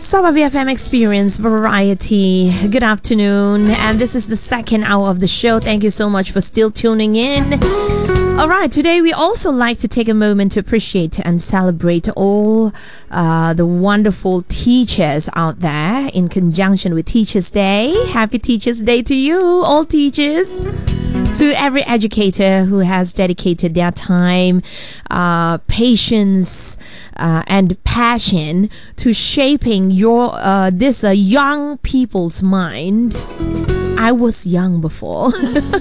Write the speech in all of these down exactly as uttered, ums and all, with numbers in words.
Sabah V F M Experience Variety. Good afternoon, and this is the second hour of the show. Thank you so much for still tuning in. Alright, today we also like to take a moment to appreciate and celebrate all uh, the wonderful teachers out there in conjunction with Teachers Day. Happy Teachers Day to you, all teachers. To every educator who has dedicated their time, uh, patience, uh, and passion to shaping your uh, this uh, young people's mind. I was young before.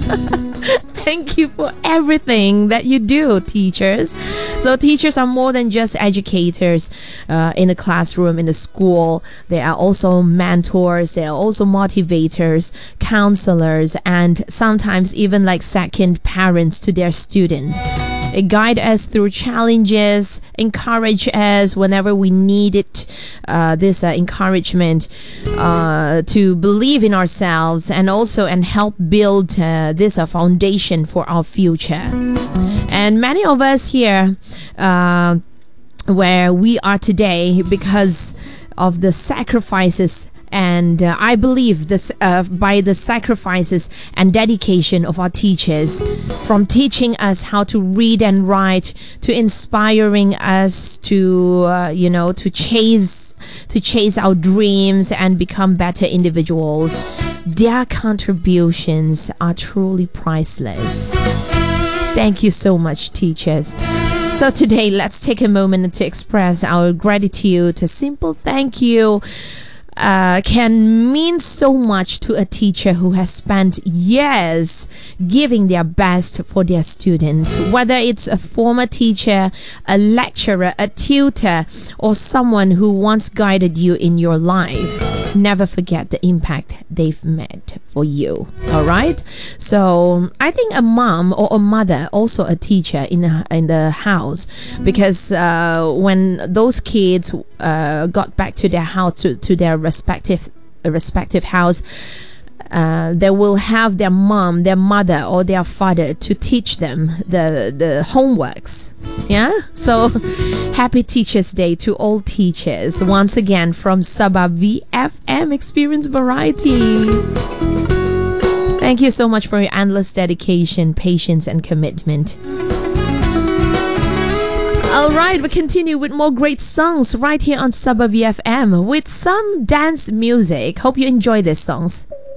Thank you for everything that you do, teachers. So teachers are more than just educators uh, in the classroom, in the school. They are also mentors. They are also motivators, counselors, and sometimes even like second parents to their students. They guide us through challenges, encourage us whenever we need it, uh, this uh, encouragement uh, to believe in ourselves, and also and help build uh, this uh, foundation for our future. And many of us here uh, where we are today because of the sacrifices, and uh, I believe this uh, by the sacrifices and dedication of our teachers, from teaching us how to read and write, to inspiring us to uh, you know to chase to chase our dreams and become better individuals. Their contributions are truly priceless. Thank you so much, teachers. So today, let's take a moment to express our gratitude. A simple thank you Uh, can mean so much to a teacher who has spent years giving their best for their students. Whether it's a former teacher, a lecturer, a tutor, or someone who once guided you in your life, never forget the impact they've made for you. All right? So I think a mom or a mother, also a teacher in the, in the house, because uh, when those kids uh, got back to their house, to, to their respective respective house, uh, they will have their mom, their mother, or their father to teach them the the homeworks. Yeah. So happy Teachers Day to all teachers once again from Sabah V F M Experience Variety. Thank you so much for your endless dedication, patience, and commitment. Alright, we continue with more great songs right here on Sabah V F M with some dance music. Hope you enjoy these songs.